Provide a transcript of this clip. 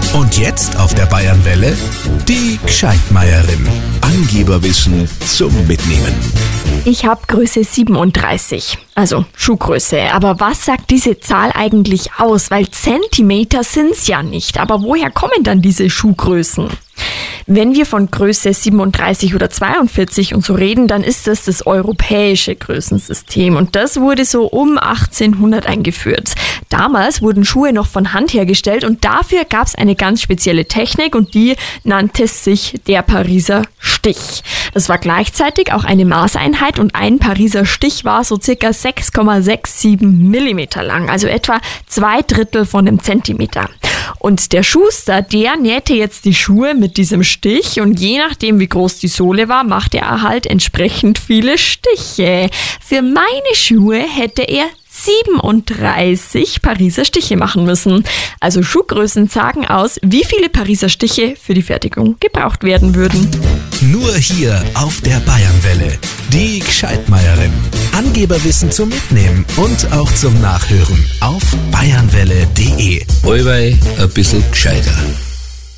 Und jetzt auf der Bayernwelle die Gscheidmeierin. Angeberwissen zum Mitnehmen. Ich habe Größe 37, also Schuhgröße. Aber was sagt diese Zahl eigentlich aus? Weil Zentimeter sind's ja nicht. Aber woher kommen dann diese Schuhgrößen? Wenn wir von Größe 37 oder 42 und so reden, dann ist das europäische Größensystem. Und das wurde so um 1800 eingeführt. Damals wurden Schuhe noch von Hand hergestellt und dafür gab es eine ganz spezielle Technik und die nannte sich der Pariser Stich. Das war gleichzeitig auch eine Maßeinheit und ein Pariser Stich war so circa 6,67 Millimeter lang, also etwa 2/3 von einem Zentimeter. Und der Schuster, der nähte jetzt die Schuhe mit diesem Stich und je nachdem, wie groß die Sohle war, machte er halt entsprechend viele Stiche. Für meine Schuhe hätte er 37 Pariser Stiche machen müssen. Also Schuhgrößen sagen aus, wie viele Pariser Stiche für die Fertigung gebraucht werden würden. Nur hier auf der Bayernwelle. Die Gscheidmeierin. Angeberwissen zum Mitnehmen und auch zum Nachhören auf bayernwelle.de. Allweil ein bisschen gescheiter.